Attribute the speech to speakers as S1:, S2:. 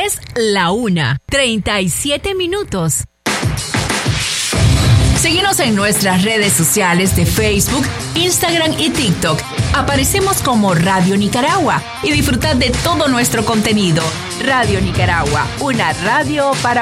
S1: Es la 1:37. Síguenos en nuestras redes sociales de Facebook, Instagram y TikTok. Aparecemos como Radio Nicaragua y disfrutad de todo nuestro contenido. Radio Nicaragua, una radio para